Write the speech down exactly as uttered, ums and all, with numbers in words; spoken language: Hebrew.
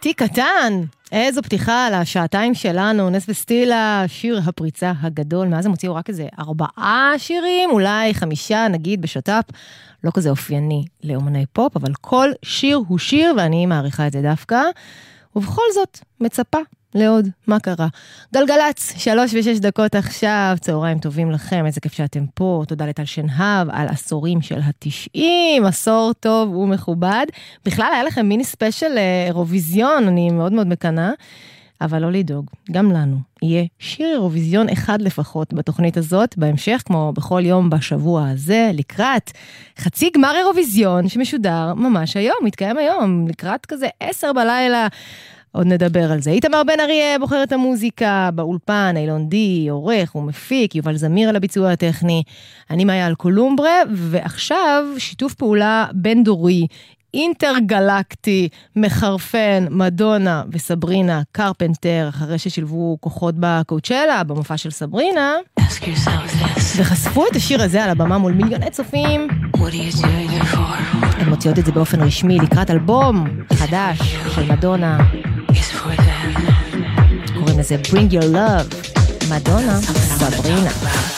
תיק קטן, איזו פתיחה לשעתיים שלנו, נס וסטילה, שיר הפריצה הגדול, מאז הם הוציאו רק איזה ארבעה שירים, אולי חמישה נגיד בשטאפ, לא כזה אופייני לאומני פופ, אבל כל שיר הוא שיר, ואני מעריכה את זה דווקא, ובכל זאת מצפה לעוד, מה קרה? גלגלץ, שלוש ושש דקות עכשיו, צהריים טובים לכם, איזה כיף שאתם פה, תודה לטל שנהב על עשורים של התשעים, עשור טוב ומכובד, בכלל היה לכם מיני ספיישל אירוויזיון, אני מאוד מאוד מקנה, אבל לא לדאוג, גם לנו יהיה שיר אירוויזיון אחד לפחות בתוכנית הזאת, בהמשך כמו בכל יום בשבוע הזה, לקראת חצי גמר אירוויזיון שמשודר ממש היום, מתקיים היום, לקראת כזה עשר בלילה, עוד נדבר על זה. איתמר בן אריה בוחר את המוזיקה באולפן, אילון די, עורך ומפיק, יובל זמיר על הביצוע הטכני, אני מאיה על קולומברה, ועכשיו שיתוף פעולה בין דורי, אינטרגלקטי, מחרפן, מדונה וסברינה קרפנטר, אחרי ששילבו כוחות בקואוצ'לה, במופע של סברינה, וחשפו את השיר הזה על הבמה מול מיליוני צופים. הן מוציאות את זה באופן רשמי לקראת אלבום חדש של מדונה. קוראים לזה Bring Your Love, מדונה, סברינה.